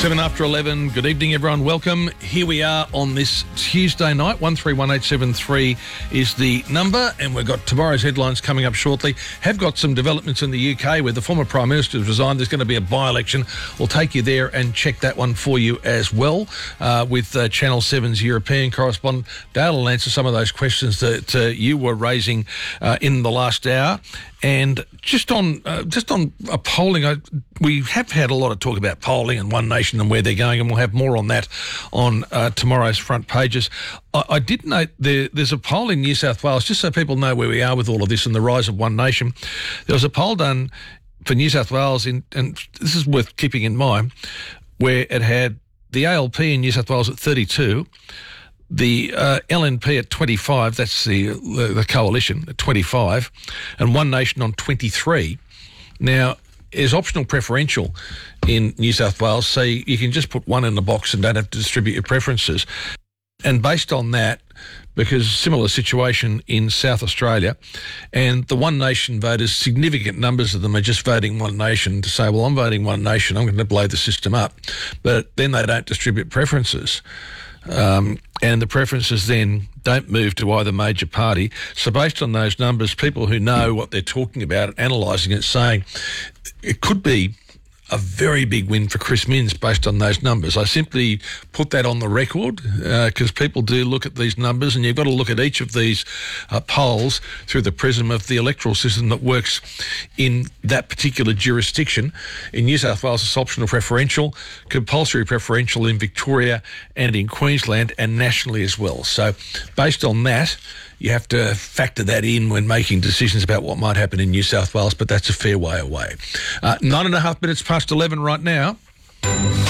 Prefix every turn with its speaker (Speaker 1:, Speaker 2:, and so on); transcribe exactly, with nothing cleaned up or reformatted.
Speaker 1: Seven after eleven. Good evening, everyone. Welcome. Here we are on this Tuesday night. One three one eight seven three is the number, and we've got tomorrow's headlines coming up shortly. Have got some developments in the U K where the former Prime Minister has resigned. There's going to be a by-election. We'll take you there and check that one for you as well uh, with uh, Channel seven's European correspondent. Dale will answer some of those questions that uh, you were raising uh, in the last hour. And just on uh, just on a polling, I, we have had a lot of talk about polling and One Nation and where they're going, and we'll have more on that on uh, tomorrow's front pages. I, I did note there, there's a poll in New South Wales, just so people know where we are with all of this and the rise of One Nation. There was a poll done for New South Wales, in, and this is worth keeping in mind, where it had the A L P in New South Wales at thirty-two, the uh, L N P at twenty-five, that's the, the the coalition at twenty-five, and One Nation on twenty-three. Now, there's optional preferential in New South Wales, so you can just put one in the box and don't have to distribute your preferences. And based on that, because similar situation in South Australia, and the One Nation voters, significant numbers of them are just voting One Nation to say, well, I'm voting One Nation, I'm going to blow the system up. But then they don't distribute preferences. Um, and the preferences then don't move to either major party. So based on those numbers, people who know what they're talking about, analysing it, saying it could be a very big win for Chris Minns based on those numbers. I simply put that on the record because uh, people do look at these numbers, and you've got to look at each of these uh, polls through the prism of the electoral system that works in that particular jurisdiction. In New South Wales, it's optional preferential, compulsory preferential in Victoria and in Queensland, and nationally as well. So based on that, you have to factor that in when making decisions about what might happen in New South Wales, but that's a fair way away. Uh, nine and a half minutes past eleven right now.